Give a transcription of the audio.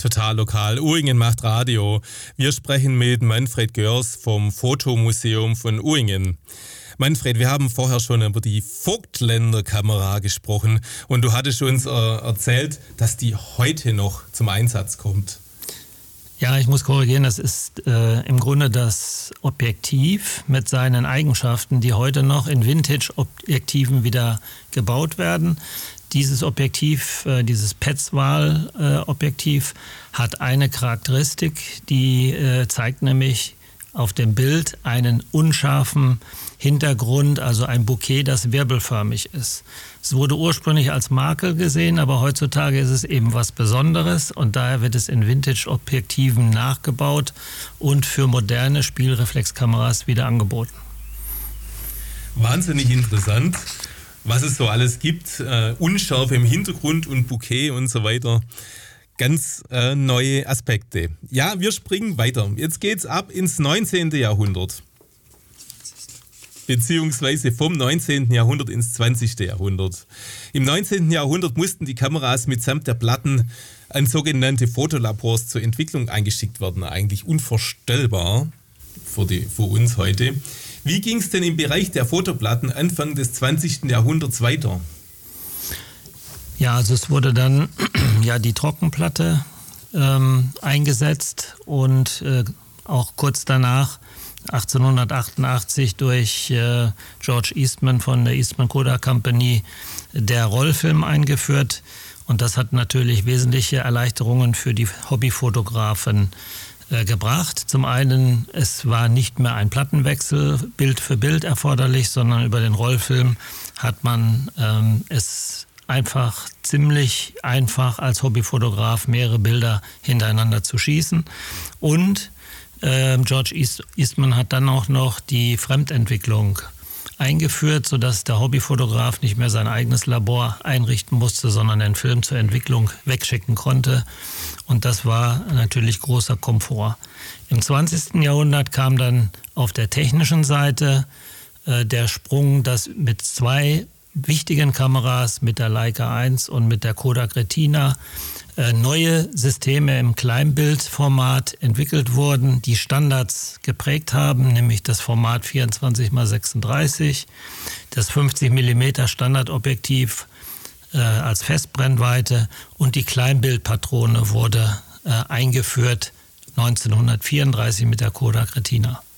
Total lokal. Uingen macht Radio. Wir sprechen mit Manfred Görs vom Fotomuseum von Uingen. Manfred, wir haben vorher schon über die Vogtländer-Kamera gesprochen und du hattest uns erzählt, dass die heute noch zum Einsatz kommt. Ja, ich muss korrigieren, das ist im Grunde das Objektiv mit seinen Eigenschaften, die heute noch in Vintage-Objektiven wieder gebaut werden. Dieses Objektiv, dieses Petzval-Objektiv hat eine Charakteristik, die zeigt nämlich auf dem Bild einen unscharfen Hintergrund, also ein Bouquet, das wirbelförmig ist. Es wurde ursprünglich als Makel gesehen, aber heutzutage ist es eben was Besonderes und daher wird es in Vintage-Objektiven nachgebaut und für moderne Spielreflexkameras wieder angeboten. Wahnsinnig interessant, was es so alles gibt. Unschärfe im Hintergrund und Bouquet und so weiter. Ganz neue Aspekte. Ja, wir springen weiter. Jetzt geht's ab ins 19. Jahrhundert. Beziehungsweise vom 19. Jahrhundert ins 20. Jahrhundert. Im 19. Jahrhundert mussten die Kameras mitsamt der Platten an sogenannte Fotolabors zur Entwicklung eingeschickt werden. Eigentlich unvorstellbar für uns heute. Wie ging es denn im Bereich der Fotoplatten Anfang des 20. Jahrhunderts weiter? Ja, also es wurde dann die Trockenplatte eingesetzt und auch kurz danach 1888 durch George Eastman von der Eastman Kodak Company der Rollfilm eingeführt. Und das hat natürlich wesentliche Erleichterungen für die Hobbyfotografen gebracht. Zum einen, es war nicht mehr ein Plattenwechsel Bild für Bild erforderlich, sondern über den Rollfilm hat man es ziemlich einfach als Hobbyfotograf mehrere Bilder hintereinander zu schießen. Und George Eastman hat dann auch noch die Fremdentwicklung eingeführt, sodass der Hobbyfotograf nicht mehr sein eigenes Labor einrichten musste, sondern den Film zur Entwicklung wegschicken konnte. Und das war natürlich großer Komfort. Im 20. Jahrhundert kam dann auf der technischen Seite der Sprung, dass mit zwei wichtigen Kameras, mit der Leica 1 und mit der Kodak Retina, neue Systeme im Kleinbildformat entwickelt wurden, die Standards geprägt haben, nämlich das Format 24x36, das 50 mm Standardobjektiv als Festbrennweite und die Kleinbildpatrone wurde eingeführt 1934 mit der Kodak Retina.